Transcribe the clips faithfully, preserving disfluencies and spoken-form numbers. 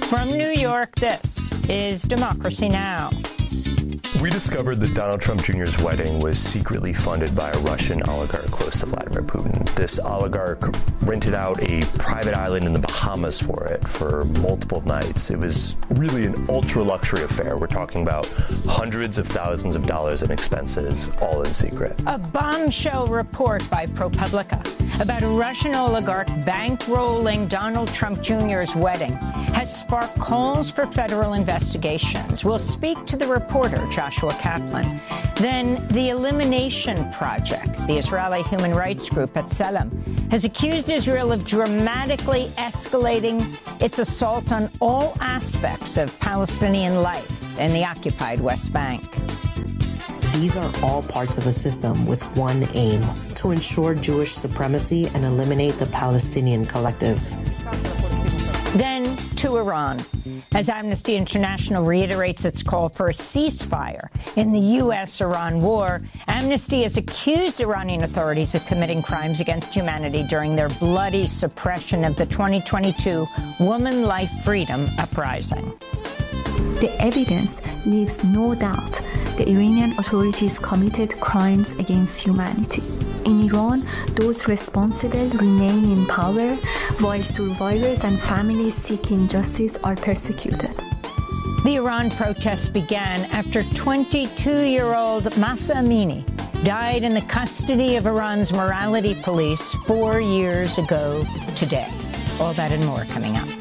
From New York, this is Democracy Now! We discovered that Donald Trump Junior's wedding was secretly funded by a Russian oligarch close to Vladimir Putin. This oligarch rented out a private island in the Bahamas for it for multiple nights. It was really an ultra-luxury affair. We're talking about hundreds of thousands of dollars in expenses, all in secret. A bombshell report by ProPublica about a Russian oligarch bankrolling Donald Trump Junior's wedding has sparked calls for federal investigations. We'll speak to the reporter, Joshua Kaplan. Then the Elimination Project, the Israeli human rights group B'Tselem, has accused Israel of dramatically escalating its assault on all aspects of Palestinian life in the occupied West Bank. These are all parts of a system with one aim: to ensure Jewish supremacy and eliminate the Palestinian collective. Then to Iran, as Amnesty International reiterates its call for a ceasefire in the U S Iran war. Amnesty has accused Iranian authorities of committing crimes against humanity during their bloody suppression of the twenty twenty-two Woman Life Freedom Uprising. The evidence leaves no doubt the Iranian authorities committed crimes against humanity. In Iran, those responsible remain in power, while survivors and families seeking justice are persecuted. The Iran protests began after twenty-two-year-old Mahsa Amini died in the custody of Iran's morality police four years ago today. All that and more coming up.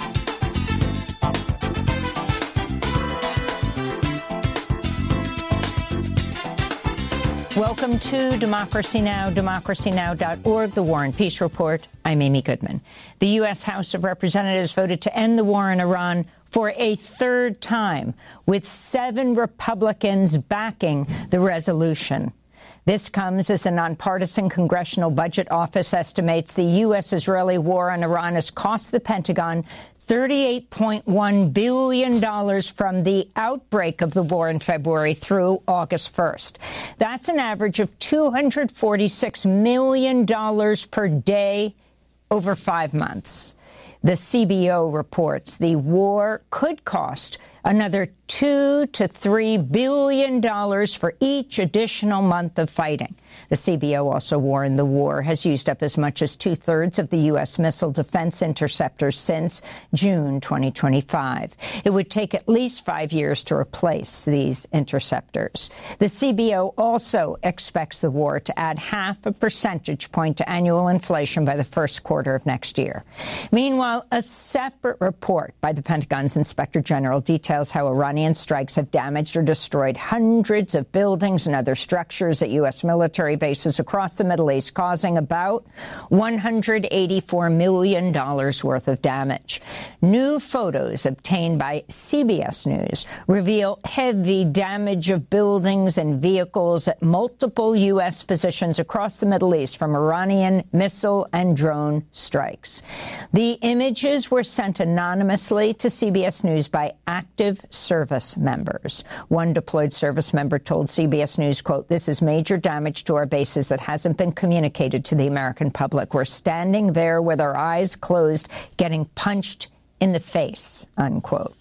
Welcome to Democracy Now!, democracy now dot org, the War and Peace Report. I'm Amy Goodman. The U S House of Representatives voted to end the war in Iran for a third time, with seven Republicans backing the resolution. This comes as the nonpartisan Congressional Budget Office estimates the U S-Israeli war on Iran has cost the Pentagon thirty-eight point one billion dollars from the outbreak of the war in February through August first. That's an average of two hundred forty-six million dollars per day over five months. The C B O reports the war could cost another two to three billion dollars for each additional month of fighting. The C B O also warned the war has used up as much as two-thirds of the U S missile defense interceptors since June twenty twenty-five. It would take at least five years to replace these interceptors. The C B O also expects the war to add half a percentage point to annual inflation by the first quarter of next year. Meanwhile, a separate report by the Pentagon's Inspector General details how Iranian strikes have damaged or destroyed hundreds of buildings and other structures at U S military bases across the Middle East, causing about one hundred eighty-four million dollars worth of damage. New photos obtained by C B S News reveal heavy damage of buildings and vehicles at multiple U S positions across the Middle East from Iranian missile and drone strikes. The images were sent anonymously to C B S News by active service members. One deployed service member told C B S News, quote, "This is major damage to our bases that hasn't been communicated to the American public. We're standing there with our eyes closed, getting punched in the face," unquote.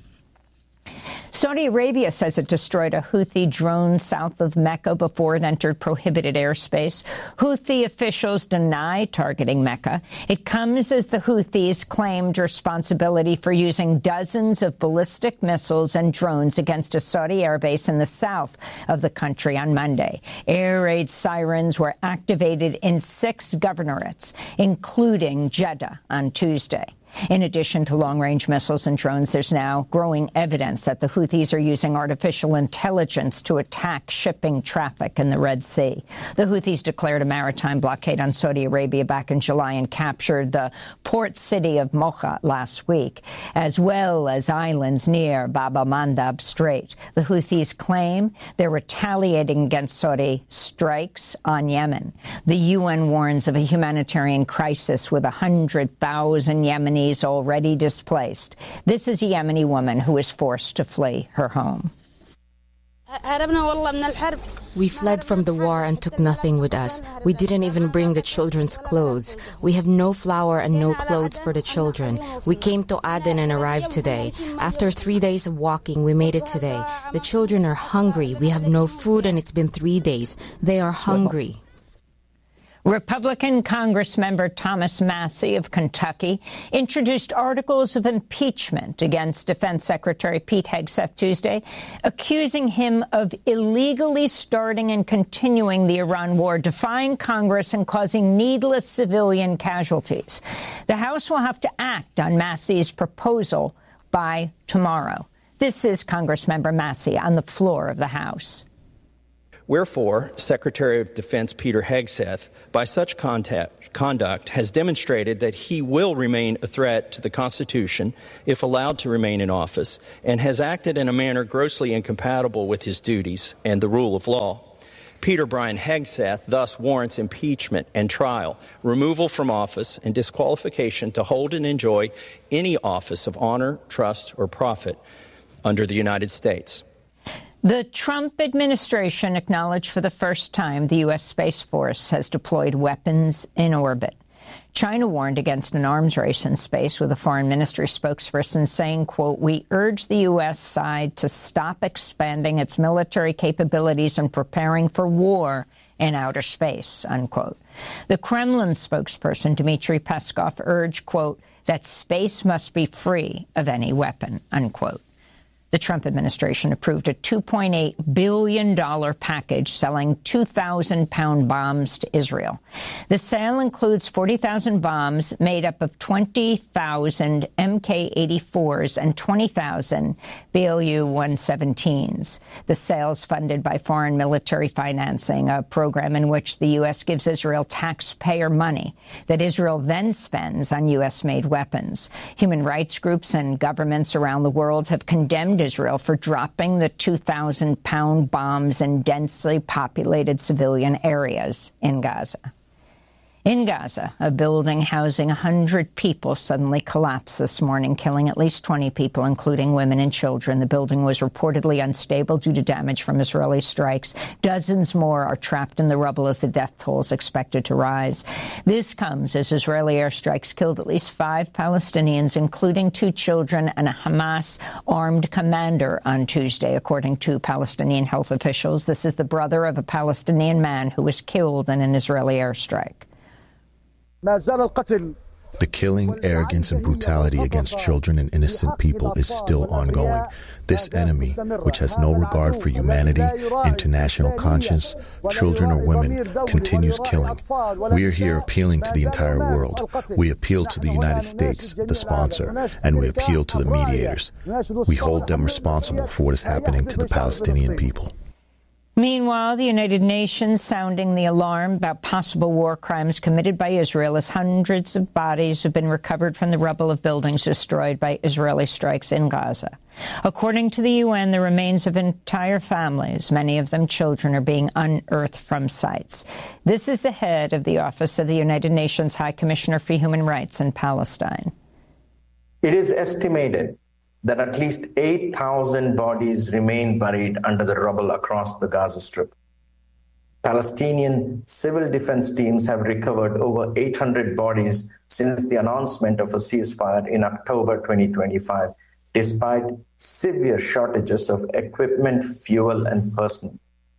Saudi Arabia says it destroyed a Houthi drone south of Mecca before it entered prohibited airspace. Houthi officials deny targeting Mecca. It comes as the Houthis claimed responsibility for using dozens of ballistic missiles and drones against a Saudi airbase in the south of the country on Monday. Air raid sirens were activated in six governorates, including Jeddah on Tuesday. In addition to long-range missiles and drones, there's now growing evidence that the Houthis are using artificial intelligence to attack shipping traffic in the Red Sea. The Houthis declared a maritime blockade on Saudi Arabia back in July and captured the port city of Mocha last week, as well as islands near Bab el-Mandab Strait. The Houthis claim they're retaliating against Saudi strikes on Yemen. The U N warns of a humanitarian crisis with one hundred thousand Yemenis already displaced. This is a Yemeni woman who was forced to flee her home. We fled from the war and took nothing with us. We didn't even bring the children's clothes. We have no flour and no clothes for the children. We came to Aden and arrived today. After three days of walking, we made it today. The children are hungry. We have no food and it's been three days. They are hungry. Republican Congressmember Thomas Massie of Kentucky introduced articles of impeachment against Defense Secretary Pete Hegseth Tuesday, accusing him of illegally starting and continuing the Iran war, defying Congress and causing needless civilian casualties. The House will have to act on Massie's proposal by tomorrow. This is Congressmember Massie on the floor of the House. Wherefore, Secretary of Defense Peter Hegseth, by such contact, conduct, has demonstrated that he will remain a threat to the Constitution if allowed to remain in office, and has acted in a manner grossly incompatible with his duties and the rule of law. Peter Brian Hegseth thus warrants impeachment and trial, removal from office, and disqualification to hold and enjoy any office of honor, trust, or profit under the United States. The Trump administration acknowledged for the first time the U S. Space Force has deployed weapons in orbit. China warned against an arms race in space, with a foreign ministry spokesperson saying, quote, "We urge the U S side to stop expanding its military capabilities and preparing for war in outer space," unquote. The Kremlin spokesperson, Dmitry Peskov, urged, quote, "that space must be free of any weapon," unquote. The Trump administration approved a two point eight billion dollars package selling two thousand pound bombs to Israel. The sale includes forty thousand bombs made up of twenty thousand M K eighty-fours and twenty thousand B L U one seventeens. The sales funded by foreign military financing, a program in which the U S gives Israel taxpayer money that Israel then spends on U S-made weapons. Human rights groups and governments around the world have condemned Israel for dropping the two thousand pound bombs in densely populated civilian areas in Gaza. In Gaza, a building housing one hundred people suddenly collapsed this morning, killing at least twenty people, including women and children. The building was reportedly unstable due to damage from Israeli strikes. Dozens more are trapped in the rubble as the death toll is expected to rise. This comes as Israeli airstrikes killed at least five Palestinians, including two children and a Hamas armed commander on Tuesday, according to Palestinian health officials. This is the brother of a Palestinian man who was killed in an Israeli airstrike. The killing, arrogance, and brutality against children and innocent people is still ongoing. This enemy, which has no regard for humanity, international conscience, children or women, continues killing. We are here appealing to the entire world. We appeal to the United States, the sponsor, and we appeal to the mediators. We hold them responsible for what is happening to the Palestinian people. Meanwhile, the United Nations sounding the alarm about possible war crimes committed by Israel as hundreds of bodies have been recovered from the rubble of buildings destroyed by Israeli strikes in Gaza. According to the U N, the remains of entire families, many of them children, are being unearthed from sites. This is the head of the Office of the United Nations High Commissioner for Human Rights in Palestine. It is estimated that at least eight thousand bodies remain buried under the rubble across the Gaza Strip. Palestinian civil defense teams have recovered over eight hundred bodies since the announcement of a ceasefire in October twenty twenty-five, despite severe shortages of equipment, fuel, and personnel.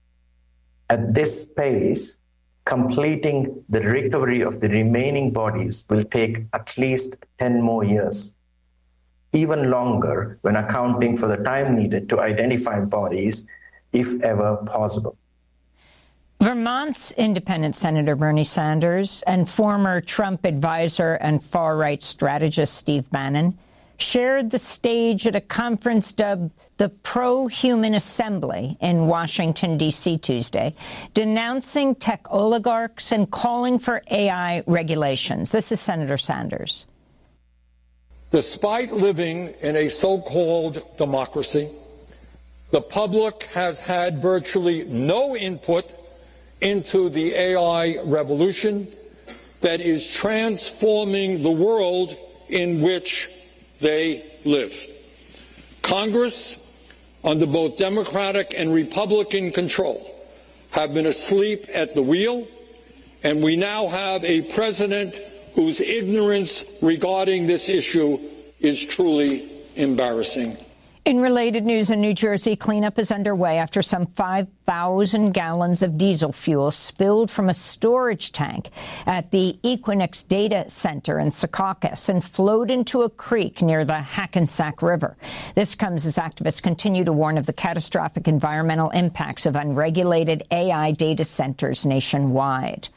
At this pace, completing the recovery of the remaining bodies will take at least ten more years. Even longer when accounting for the time needed to identify bodies, if ever possible. Vermont's independent Senator Bernie Sanders and former Trump advisor and far-right strategist Steve Bannon shared the stage at a conference dubbed the Pro-Human Assembly in Washington, D C Tuesday, denouncing tech oligarchs and calling for A I regulations. This is Senator Sanders. Despite living in a so-called democracy, the public has had virtually no input into the A I revolution that is transforming the world in which they live. Congress, under both Democratic and Republican control, have been asleep at the wheel, and we now have a president whose ignorance regarding this issue is truly embarrassing. In related news in New Jersey, cleanup is underway after some five thousand gallons of diesel fuel spilled from a storage tank at the Equinix Data Center in Secaucus and flowed into a creek near the Hackensack River. This comes as activists continue to warn of the catastrophic environmental impacts of unregulated A I data centers nationwide.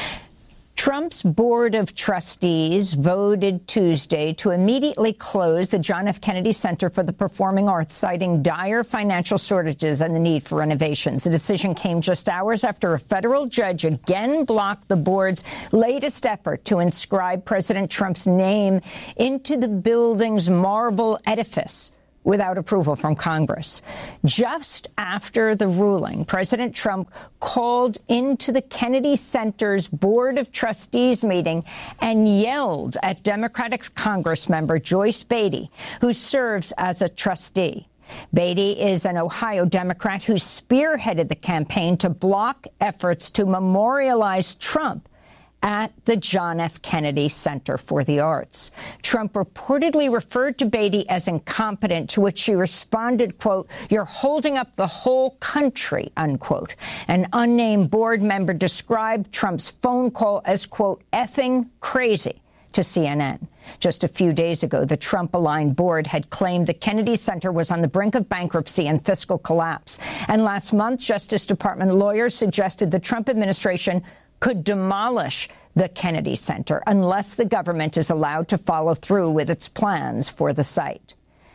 Trump's Board of Trustees voted Tuesday to immediately close the John F. Kennedy Center for the Performing Arts, citing dire financial shortages and the need for renovations. The decision came just hours after a federal judge again blocked the board's latest effort to inscribe President Trump's name into the building's marble edifice without approval from Congress. Just after the ruling, President Trump called into the Kennedy Center's Board of Trustees meeting and yelled at Democratic Congressmember Joyce Beatty, who serves as a trustee. Beatty is an Ohio Democrat who spearheaded the campaign to block efforts to memorialize Trump at the John F. Kennedy Center for the Arts. Trump reportedly referred to Beatty as incompetent, to which she responded, quote, "You're holding up the whole country," unquote. An unnamed board member described Trump's phone call as, quote, "effing crazy" to C N N. Just a few days ago, the Trump-aligned board had claimed the Kennedy Center was on the brink of bankruptcy and fiscal collapse. And last month, Justice Department lawyers suggested the Trump administration could demolish the Kennedy Center unless the government is allowed to follow through with its plans for the site.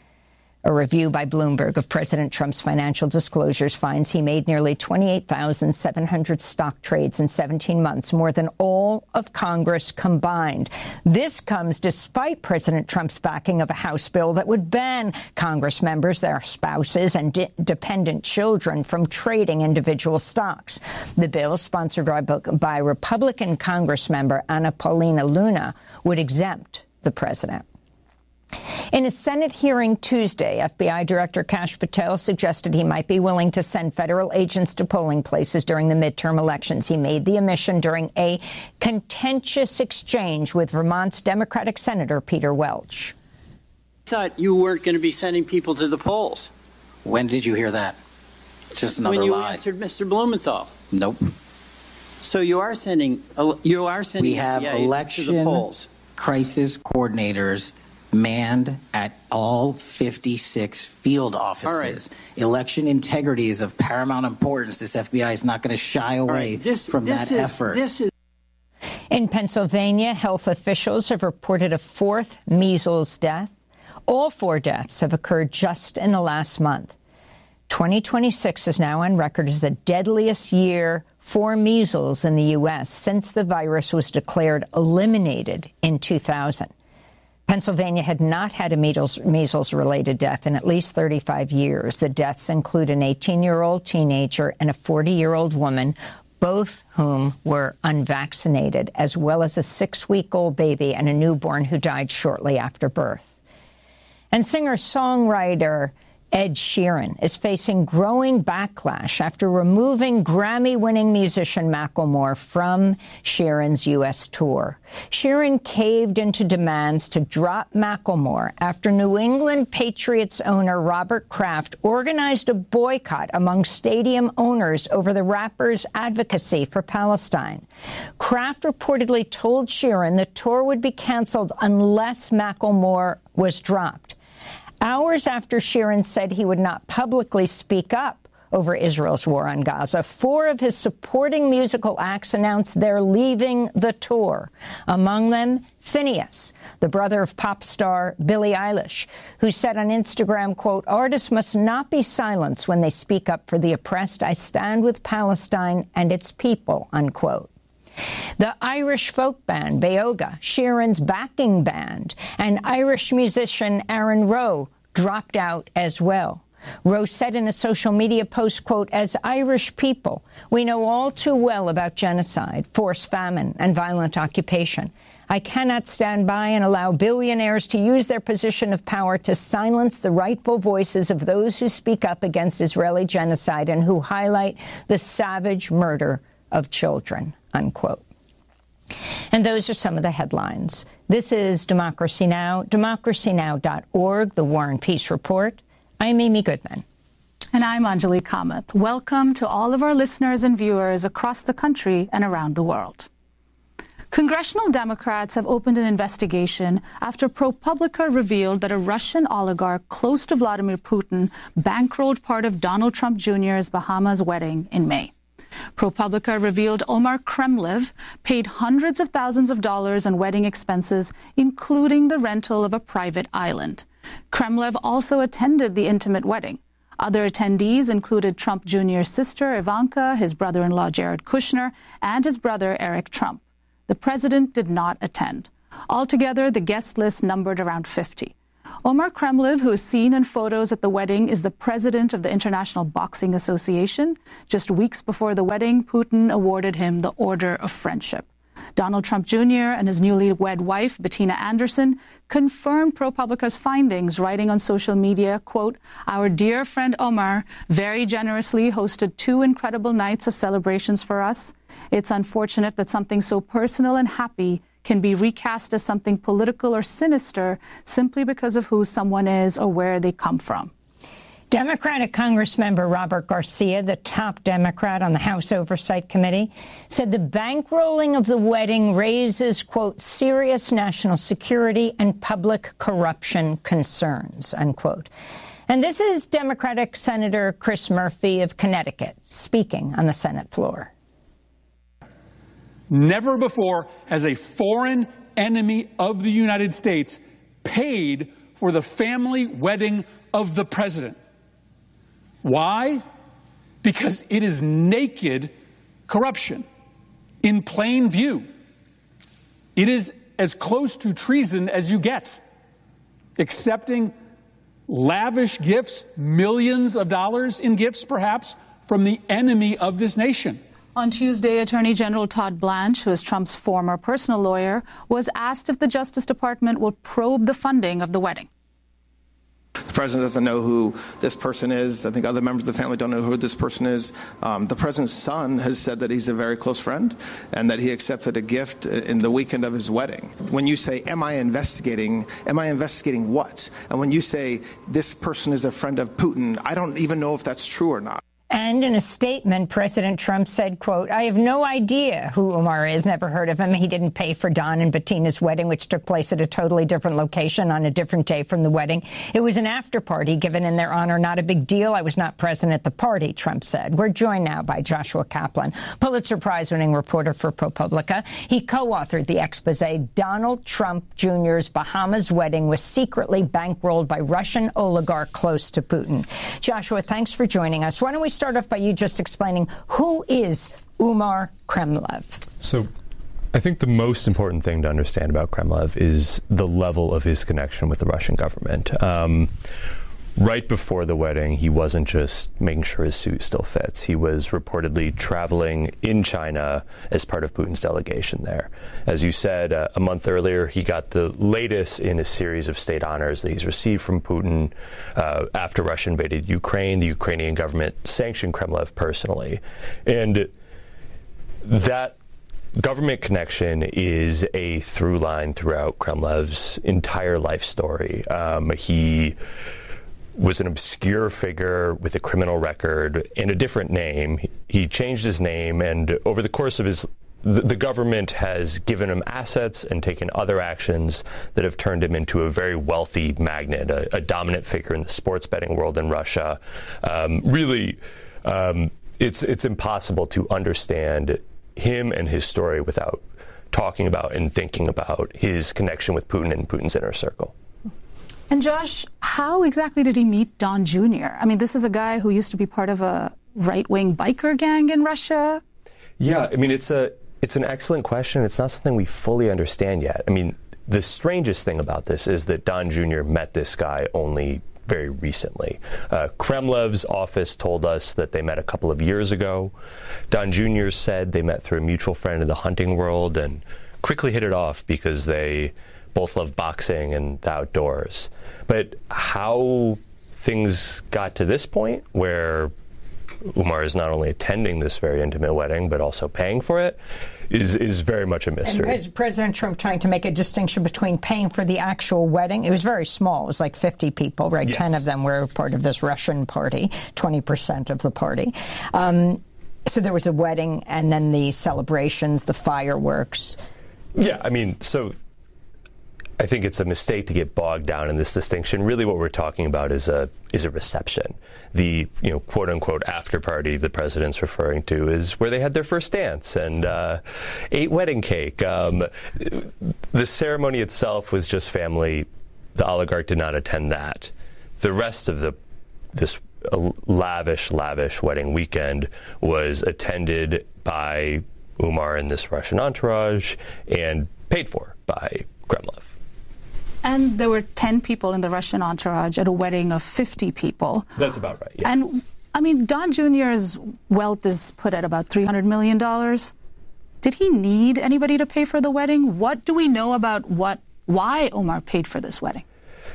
A review by Bloomberg of President Trump's financial disclosures finds he made nearly twenty-eight thousand seven hundred stock trades in seventeen months, more than all of Congress combined. This comes despite President Trump's backing of a House bill that would ban Congress members, their spouses, and de- dependent children from trading individual stocks. The bill, sponsored by, by Republican Congressmember Anna Paulina Luna, would exempt the president. In a Senate hearing Tuesday, F B I Director Kash Patel suggested he might be willing to send federal agents to polling places during the midterm elections. He made the admission during a contentious exchange with Vermont's Democratic Senator Peter Welch. I thought you weren't going to be sending people to the polls. When did you hear that? It's just another lie. When you lie. answered Mister Blumenthal. Nope. So you are sending you are sending we have F B I election to the polls. Crisis coordinators manned at all fifty-six field offices. All right. Election integrity is of paramount importance. This F B I is not going to shy away right. this, from this that is, effort. This is In Pennsylvania, health officials have reported a fourth measles death. All four deaths have occurred just in the last month. twenty twenty-six is now on record as the deadliest year for measles in the U S since the virus was declared eliminated in two thousand. Pennsylvania had not had a measles-related death in at least thirty-five years. The deaths include an eighteen-year-old teenager and a forty-year-old woman, both whom were unvaccinated, as well as a six-week-old baby and a newborn who died shortly after birth. And singer-songwriter Ed Sheeran is facing growing backlash after removing Grammy-winning musician Macklemore from Sheeran's U S tour. Sheeran caved into demands to drop Macklemore after New England Patriots owner Robert Kraft organized a boycott among stadium owners over the rapper's advocacy for Palestine. Kraft reportedly told Sheeran the tour would be canceled unless Macklemore was dropped. Hours after Sheeran said he would not publicly speak up over Israel's war on Gaza, four of his supporting musical acts announced they're leaving the tour. Among them, Phineas, the brother of pop star Billie Eilish, who said on Instagram, quote, "Artists must not be silenced when they speak up for the oppressed. I stand with Palestine and its people," unquote. The Irish folk band Beoga, Sheeran's backing band, and Irish musician Aaron Rowe dropped out as well. Rowe said in a social media post, quote, "As Irish people, we know all too well about genocide, forced famine, and violent occupation. I cannot stand by and allow billionaires to use their position of power to silence the rightful voices of those who speak up against Israeli genocide and who highlight the savage murder of children, unquote. And those are some of the headlines. This is Democracy Now!, democracy now dot org, the War and Peace Report. I'm Amy Goodman. And I'm Anjali Kamath. Welcome to all of our listeners and viewers across the country and around the world. Congressional Democrats have opened an investigation after ProPublica revealed that a Russian oligarch close to Vladimir Putin bankrolled part of Donald Trump Junior's Bahamas wedding in May. ProPublica revealed Omar Kremlev paid hundreds of thousands of dollars on wedding expenses, including the rental of a private island. Kremlev also attended the intimate wedding. Other attendees included Trump Junior's sister, Ivanka, his brother-in-law, Jared Kushner, and his brother, Eric Trump. The president did not attend. Altogether, the guest list numbered around fifty. Omar Kremlev, who is seen in photos at the wedding, is the president of the International Boxing Association. Just weeks before the wedding, Putin awarded him the Order of Friendship. Donald Trump Junior and his newly wed wife, Bettina Anderson, confirmed ProPublica's findings, writing on social media, quote, "Our dear friend Omar very generously hosted two incredible nights of celebrations for us. It's unfortunate that something so personal and happy can be recast as something political or sinister simply because of who someone is or where they come from." Democratic Congressmember Robert Garcia, the top Democrat on the House Oversight Committee, said the bankrolling of the wedding raises, quote, "serious national security and public corruption concerns," unquote. And this is Democratic Senator Chris Murphy of Connecticut speaking on the Senate floor. Never before has a foreign enemy of the United States paid for the family wedding of the president. Why? Because it is naked corruption in plain view. It is as close to treason as you get. Accepting lavish gifts, millions of dollars in gifts perhaps, from the enemy of this nation. On Tuesday, Attorney General Todd Blanche, who is Trump's former personal lawyer, was asked if the Justice Department will probe the funding of the wedding. The president doesn't know who this person is. I think other members of the family don't know who this person is. Um, the president's son has said that he's a very close friend and that he accepted a gift in the weekend of his wedding. When you say, am I investigating, am I investigating what? And when you say this person is a friend of Putin, I don't even know if that's true or not. And in a statement, President Trump said, quote, "I have no idea who Omar is, never heard of him. He didn't pay for Don and Bettina's wedding, which took place at a totally different location on a different day from the wedding. It was an after party given in their honor, not a big deal. I was not present at the party," Trump said. We're joined now by Joshua Kaplan, Pulitzer Prize-winning reporter for ProPublica. He co-authored the expose, "Donald Trump Junior's Bahamas Wedding Was Secretly Bankrolled by Russian Oligarch Close to Putin." Joshua, thanks for joining us. Why don't we start off by you just explaining who is Omar Kremlev? So I think the most important thing to understand about Kremlev is the level of his connection with the Russian government. Um, right before the wedding, he wasn't just making sure his suit still fits. He was reportedly traveling in China as part of Putin's delegation there. As you said, uh, a month earlier, he got the latest in a series of state honors that he's received from Putin uh, after Russia invaded Ukraine. The Ukrainian government sanctioned Kremlev personally. And that government connection is a through line throughout Kremlev's entire life story. Um, he was an obscure figure with a criminal record and a different name. He changed his name, and over the course of his the, the government has given him assets and taken other actions that have turned him into a very wealthy magnate, a, a dominant figure in the sports betting world in Russia. Um, really, um, it's it's impossible to understand him and his story without talking about and thinking about his connection with Putin and Putin's inner circle. And Josh, how exactly did he meet Don Junior? I mean, this is a guy who used to be part of a right-wing biker gang in Russia. Yeah, I mean, it's a it's an excellent question. It's not something we fully understand yet. I mean, the strangest thing about this is that Don Junior met this guy only very recently. Uh, Kremlev's office told us that they met a couple of years ago. Don Junior said they met through a mutual friend in the hunting world, and quickly hit it off because they both love boxing and the outdoors. But how things got to this point where Umar is not only attending this very intimate wedding, but also paying for it, is is very much a mystery. And President Trump trying to make a distinction between paying for the actual wedding. It was very small. It was like fifty people, right? Yes. ten of them were part of this Russian party, twenty percent of the party. Um, so there was a wedding and then the celebrations, the fireworks. Yeah, I mean, so I think it's a mistake to get bogged down in this distinction. Really what we're talking about is a is a reception. The, you know, quote unquote after party the president's referring to is where they had their first dance and uh, ate wedding cake. Um, the ceremony itself was just family. The oligarch did not attend that. The rest of the this uh, lavish, lavish wedding weekend was attended by Umar and this Russian entourage and paid for by Kremlin. And there were ten people in the Russian entourage at a wedding of fifty people. That's about right, yeah. And, I mean, Don Junior's wealth is put at about three hundred million dollars. Did he need anybody to pay for the wedding? What do we know about what, why Umar paid for this wedding?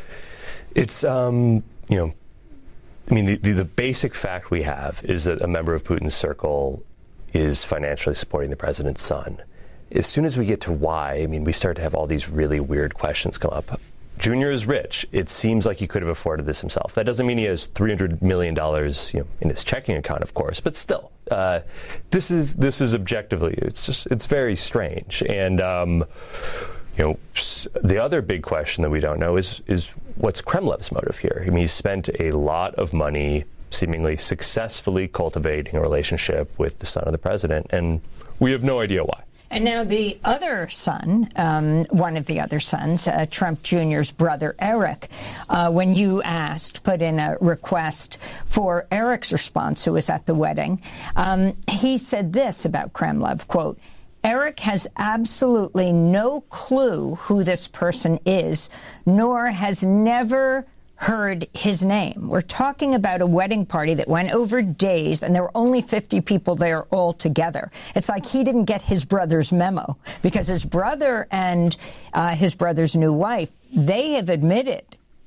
It's, um, you know, I mean, the, the, the basic fact we have is that a member of Putin's circle is financially supporting the president's son. As soon as we get to why, I mean, we start to have all these really weird questions come up. Junior is rich. It seems like he could have afforded this himself. That doesn't mean he has three hundred million dollars, you know, in his checking account, of course, but still, uh, this is this is objectively, it's just, it's very strange. And, um, you know, the other big question that we don't know is, is what's Kremlin's motive here? I mean, he's spent a lot of money seemingly successfully cultivating a relationship with the son of the president, and we have no idea why. And now the other son, um, one of the other sons, uh, Trump Junior's brother, Eric, uh, when you asked, put in a request for Eric's response, who was at the wedding, um, he said this about Kremlin, quote, Eric has absolutely no clue who this person is, nor has never heard his name. We're talking about a wedding party that went over days, and there were only fifty people there all together. It's like he didn't get his brother's memo, because his brother and uh, his brother's new wife, they have admitted.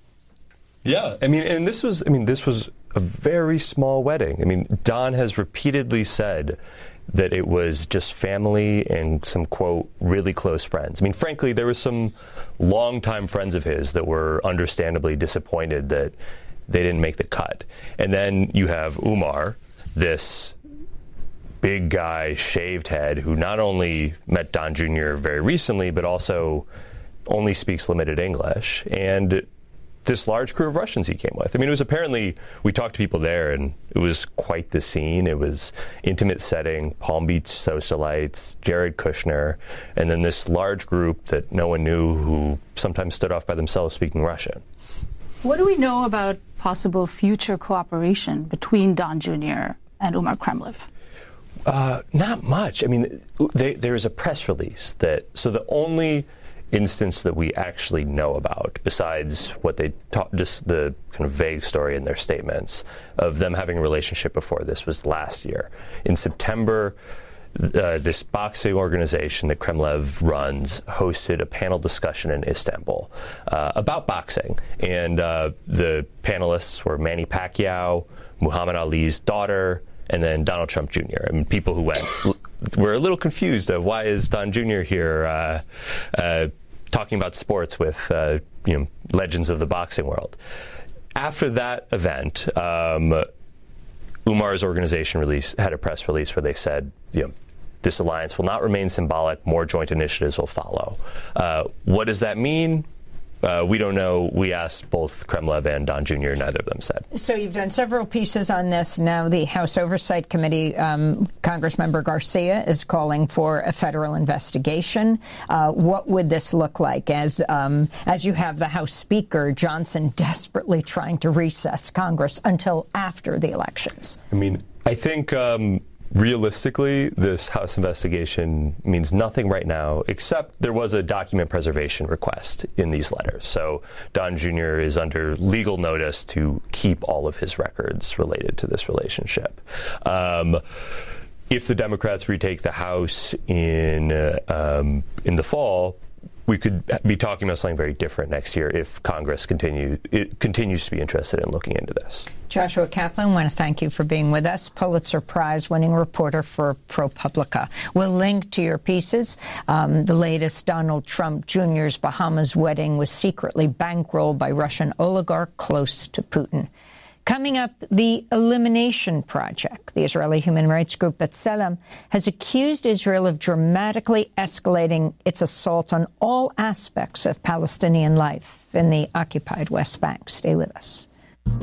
Yeah, I mean, and this was, I mean, this was a very small wedding. I mean, Don has repeatedly said that it was just family and some, quote, really close friends. I mean, frankly, there were some longtime friends of his that were understandably disappointed that they didn't make the cut. And then you have Umar, this big guy, shaved head, who not only met Don Junior very recently, but also only speaks limited English. And this large crew of Russians he came with. I mean, it was apparently, we talked to people there, and it was quite the scene. It was intimate setting, Palm Beach socialites, Jared Kushner, and then this large group that no one knew who sometimes stood off by themselves speaking Russian. What do we know about possible future cooperation between Don Junior and Umar Kremlin? Uh, not much. I mean, they, there's a press release that, so the only instance that we actually know about, besides what they taught, just the kind of vague story in their statements of them having a relationship before this, was last year. In September, uh, this boxing organization that Kremlin runs hosted a panel discussion in Istanbul uh, about boxing. And uh, the panelists were Manny Pacquiao, Muhammad Ali's daughter, and then Donald Trump Junior I mean, people who went were a little confused of why is Don Junior here uh, uh, talking about sports with uh, you know, legends of the boxing world. After that event, um, Umar's organization release, had a press release where they said, you know, this alliance will not remain symbolic. More joint initiatives will follow. Uh, what does that mean? Uh, we don't know. We asked both Kremlin and Don Junior Neither of them said. So you've done several pieces on this. Now the House Oversight Committee, um, Congressmember Garcia is calling for a federal investigation. Uh, what would this look like as um, as you have the House Speaker, Johnson, desperately trying to recess Congress until after the elections? I mean, I think um, realistically, this House investigation means nothing right now, except there was a document preservation request in these letters. So Don Junior is under legal notice to keep all of his records related to this relationship. Um, if the Democrats retake the House in uh, um, in the fall, we could be talking about something very different next year if Congress continue, it continues to be interested in looking into this. Joshua Kaplan, I want to thank you for being with us, Pulitzer Prize-winning reporter for ProPublica. We'll link to your pieces. Um, the latest, Donald Trump Junior's Bahamas wedding was secretly bankrolled by Russian oligarch close to Putin. Coming up, the Elimination Project. The Israeli human rights group B'Tselem has accused Israel of dramatically escalating its assault on all aspects of Palestinian life in the occupied West Bank. Stay with us.